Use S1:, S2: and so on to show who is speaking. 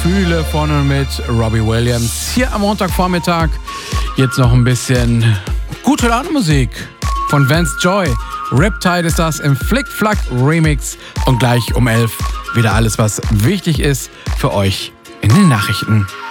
S1: Gefühle von und mit Robbie Williams hier am Montagvormittag. Jetzt noch ein bisschen gute Laune Musik von Vance Joy. Riptide ist das im Flick-Flack Remix und gleich um 11 wieder alles, was wichtig ist für euch in den Nachrichten.